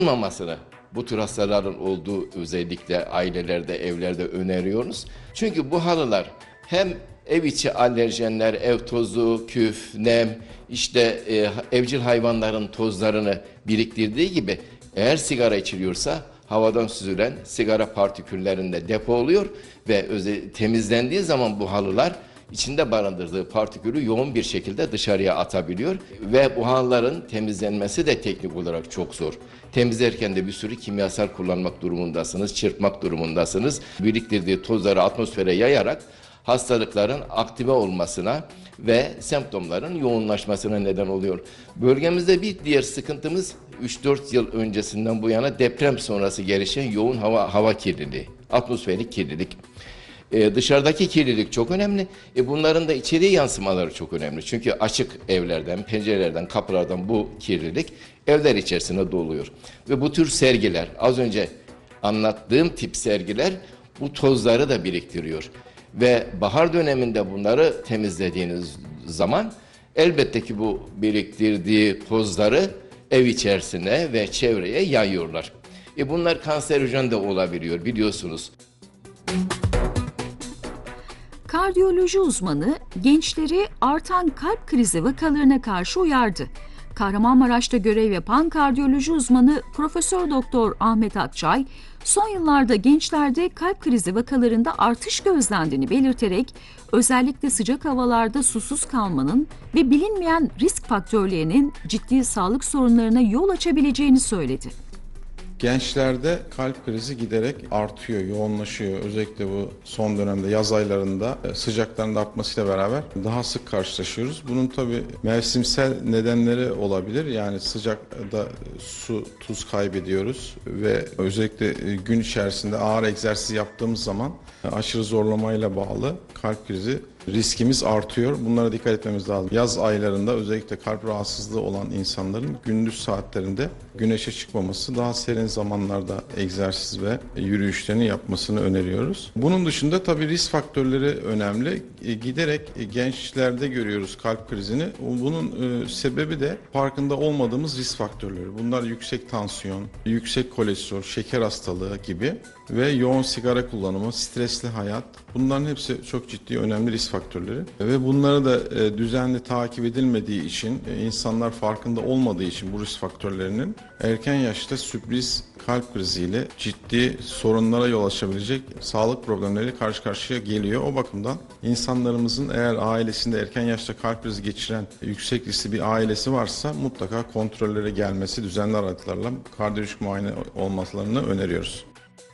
olmamasını bu tür hastaların olduğu özellikle ailelerde, evlerde öneriyoruz. Çünkü bu halılar hem ev içi alerjenler, ev tozu, küf, nem, işte evcil hayvanların tozlarını biriktirdiği gibi eğer sigara içiliyorsa havadan süzülen sigara partiküllerinde depo oluyor ve temizlendiği zaman bu halılar içinde barındırdığı partikülü yoğun bir şekilde dışarıya atabiliyor ve bu halıların temizlenmesi de teknik olarak çok zor. Temizlerken de bir sürü kimyasal kullanmak durumundasınız, çırpmak durumundasınız. Biriktirdiği tozları atmosfere yayarak hastalıkların aktive olmasına ve semptomların yoğunlaşmasına neden oluyor. Bölgemizde bir diğer sıkıntımız 3-4 yıl öncesinden bu yana deprem sonrası gelişen yoğun hava kirliliği, atmosferik kirlilik. Dışarıdaki kirlilik çok önemli. Bunların da içeriye yansımaları çok önemli. Çünkü açık evlerden, pencerelerden, kapılardan bu kirlilik evler içerisine doluyor. Ve bu tür sergiler, az önce anlattığım tip sergiler bu tozları da biriktiriyor. Ve bahar döneminde bunları temizlediğiniz zaman elbette ki bu biriktirdiği tozları ev içerisine ve çevreye yayıyorlar. Bunlar kanserojen de olabiliyor biliyorsunuz. Kardiyoloji uzmanı gençleri artan kalp krizi vakalarına karşı uyardı. Kahramanmaraş'ta görev yapan kardiyoloji uzmanı Profesör Doktor Ahmet Akçay, son yıllarda gençlerde kalp krizi vakalarında artış gözlendiğini belirterek özellikle sıcak havalarda susuz kalmanın ve bilinmeyen risk faktörlerinin ciddi sağlık sorunlarına yol açabileceğini söyledi. Gençlerde kalp krizi giderek artıyor, yoğunlaşıyor. Özellikle bu son dönemde yaz aylarında sıcakların artmasıyla beraber daha sık karşılaşıyoruz. Bunun tabii mevsimsel nedenleri olabilir. Yani sıcakta su, tuz kaybediyoruz ve özellikle gün içerisinde ağır egzersiz yaptığımız zaman aşırı zorlamayla bağlı kalp krizi riskimiz artıyor. Bunlara dikkat etmemiz lazım. Yaz aylarında özellikle kalp rahatsızlığı olan insanların gündüz saatlerinde güneşe çıkmaması, daha serin zamanlarda egzersiz ve yürüyüşlerini yapmasını öneriyoruz. Bunun dışında tabii risk faktörleri önemli. Giderek gençlerde görüyoruz kalp krizini. Bunun sebebi de farkında olmadığımız risk faktörleri. Bunlar yüksek tansiyon, yüksek kolesterol, şeker hastalığı gibi ve yoğun sigara kullanımı, stresli hayat. Bunların hepsi çok ciddi önemli risk faktörleri ve bunları da düzenli takip edilmediği için, insanlar farkında olmadığı için bu risk faktörlerinin erken yaşta sürpriz kalp kriziyle ciddi sorunlara yol açabilecek sağlık problemleriyle karşı karşıya geliyor. O bakımdan insanlarımızın eğer ailesinde erken yaşta kalp krizi geçiren yüksek riskli bir ailesi varsa mutlaka kontrollere gelmesi, düzenli aralıklarla kardiyolojik muayene olmalarını öneriyoruz.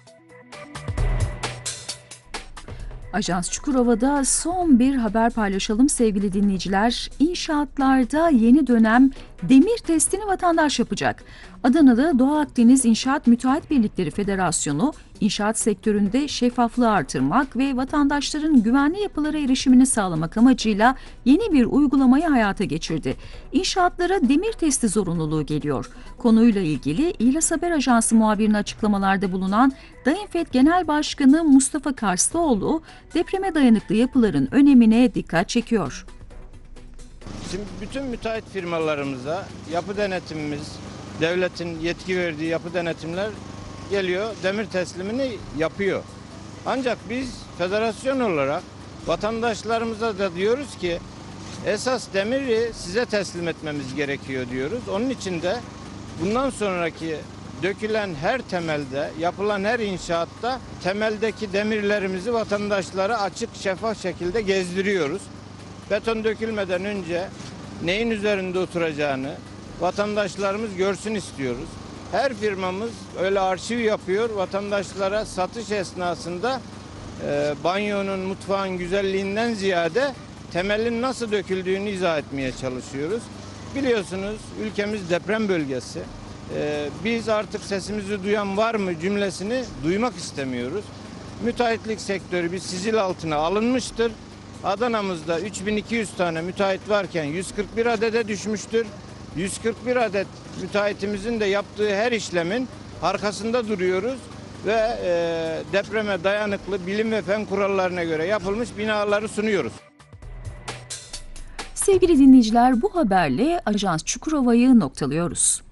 Ajans Çukurova'da son bir haber paylaşalım sevgili dinleyiciler. İnşaatlarda yeni dönem demir testini vatandaş yapacak. Adana'da Doğu Akdeniz İnşaat Müteahhit Birlikleri Federasyonu, inşaat sektöründe şeffaflığı artırmak ve vatandaşların güvenli yapılara erişimini sağlamak amacıyla yeni bir uygulamayı hayata geçirdi. İnşaatlara demir testi zorunluluğu geliyor. Konuyla ilgili İhlas Haber Ajansı muhabirine açıklamalarda bulunan Dainfet Genel Başkanı Mustafa Karslıoğlu, depreme dayanıklı yapıların önemine dikkat çekiyor. Şimdi bütün müteahhit firmalarımıza yapı denetimimiz, devletin yetki verdiği yapı denetimler geliyor, demir teslimini yapıyor. Ancak biz federasyon olarak vatandaşlarımıza da diyoruz ki esas demiri size teslim etmemiz gerekiyor diyoruz. Onun için de bundan sonraki dökülen her temelde, yapılan her inşaatta temeldeki demirlerimizi vatandaşlara açık, şeffaf şekilde gezdiriyoruz. Beton dökülmeden önce neyin üzerinde oturacağını vatandaşlarımız görsün istiyoruz. Her firmamız öyle arşiv yapıyor. Vatandaşlara satış esnasında banyonun, mutfağın güzelliğinden ziyade temelin nasıl döküldüğünü izah etmeye çalışıyoruz. Biliyorsunuz ülkemiz deprem bölgesi. Biz artık sesimizi duyan var mı cümlesini duymak istemiyoruz. Müteahhitlik sektörü bir sicil altına alınmıştır. Adana'mızda 3200 tane müteahhit varken 141 adede düşmüştür. 141 adet müteahhitimizin de yaptığı her işlemin arkasında duruyoruz ve depreme dayanıklı bilim ve fen kurallarına göre yapılmış binaları sunuyoruz. Sevgili dinleyiciler, bu haberle Ajans Çukurova'yı noktalıyoruz.